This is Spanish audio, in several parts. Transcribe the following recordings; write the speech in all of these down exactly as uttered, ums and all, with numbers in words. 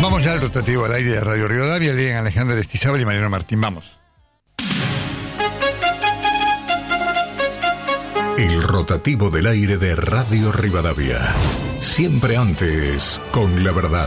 Vamos ya al rotativo al aire de Radio Rivadavia. Lean Alejandra Estizábal y Mariano Martín. Vamos. El rotativo del aire de Radio Rivadavia. Siempre antes, con la verdad.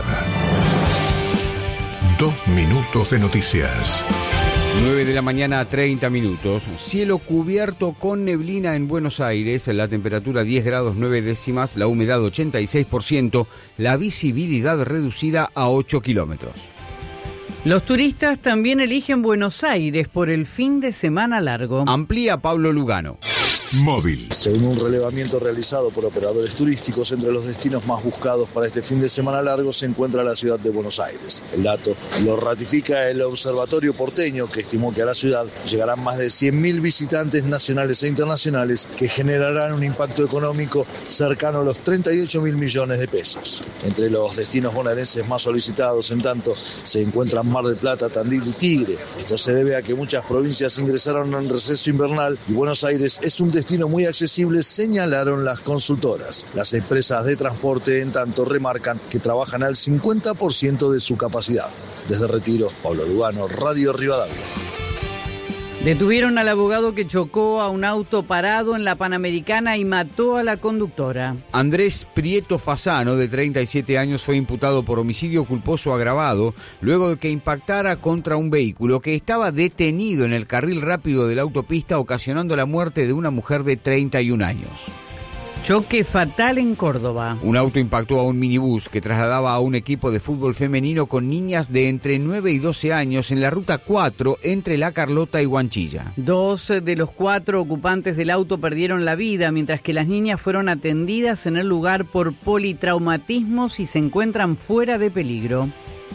Dos minutos de noticias. nueve de la mañana, treinta minutos. Cielo cubierto con neblina en Buenos Aires. La temperatura diez grados nueve décimas. La humedad ochenta y seis por ciento. La visibilidad reducida a ocho kilómetros. Los turistas también eligen Buenos Aires por el fin de semana largo. Amplía Pablo Lugano. Móvil. Según un relevamiento realizado por operadores turísticos, entre los destinos más buscados para este fin de semana largo se encuentra la ciudad de Buenos Aires. El dato lo ratifica el Observatorio Porteño, que estimó que a la ciudad llegarán más de cien mil visitantes nacionales e internacionales que generarán un impacto económico cercano a los treinta y ocho mil millones de pesos. Entre los destinos bonaerenses más solicitados, en tanto, se encuentran Mar del Plata, Tandil y Tigre. Esto se debe a que muchas provincias ingresaron en receso invernal y Buenos Aires es un destino muy accesible, señalaron las consultoras. Las empresas de transporte, en tanto, remarcan que trabajan al cincuenta por ciento de su capacidad. Desde Retiro, Pablo Lugano, Radio Rivadavia. Detuvieron al abogado que chocó a un auto parado en la Panamericana y mató a la conductora. Andrés Prieto Fasano, de treinta y siete años, fue imputado por homicidio culposo agravado luego de que impactara contra un vehículo que estaba detenido en el carril rápido de la autopista, ocasionando la muerte de una mujer de treinta y un años. Choque fatal en Córdoba. Un auto impactó a un minibús que trasladaba a un equipo de fútbol femenino con niñas de entre nueve y doce años en la ruta cuatro entre La Carlota y Huanchilla. Dos de los cuatro ocupantes del auto perdieron la vida, mientras que las niñas fueron atendidas en el lugar por politraumatismos y se encuentran fuera de peligro.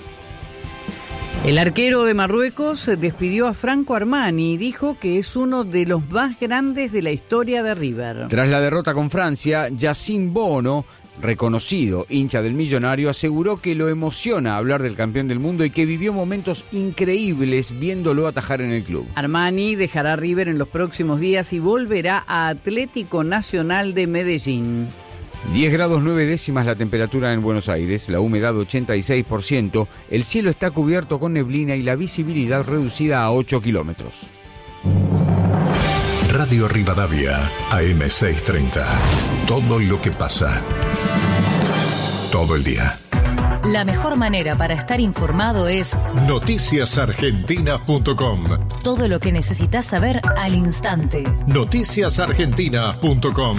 El arquero de Marruecos despidió a Franco Armani y dijo que es uno de los más grandes de la historia de River. Tras la derrota con Francia, Yacine Bono, reconocido hincha del Millonario, aseguró que lo emociona hablar del campeón del mundo y que vivió momentos increíbles viéndolo atajar en el club. Armani dejará River en los próximos días y volverá a Atlético Nacional de Medellín. diez grados nueve décimas la temperatura en Buenos Aires, la humedad ochenta y seis por ciento, el cielo está cubierto con neblina y la visibilidad reducida a ocho kilómetros. Radio Rivadavia, A M seiscientos treinta. Todo lo que pasa. Todo el día. La mejor manera para estar informado es noticias argentinas punto com. Todo lo que necesitas saber al instante. noticias argentinas punto com.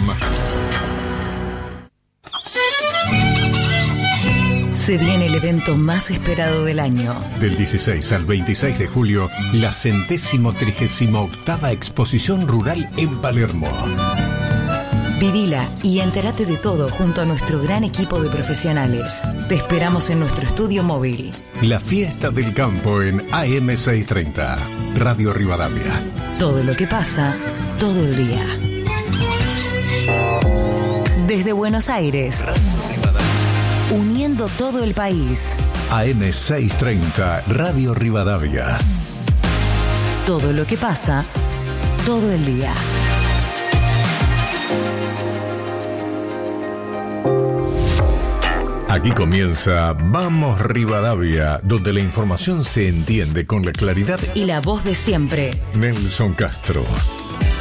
Se viene el evento más esperado del año. Del dieciséis al veintiséis de julio, la centésimo trigésima octava exposición rural en Palermo. Vivila y entérate de todo junto a nuestro gran equipo de profesionales. Te esperamos en nuestro estudio móvil. La fiesta del campo en A M seiscientos treinta. Radio Rivadavia. Todo lo que pasa, todo el día. Desde Buenos Aires. Uniendo todo el país. A M seiscientos treinta, Radio Rivadavia. Todo lo que pasa, todo el día. Aquí comienza Vamos Rivadavia, donde la información se entiende con la claridad y la voz de siempre. Nelson Castro.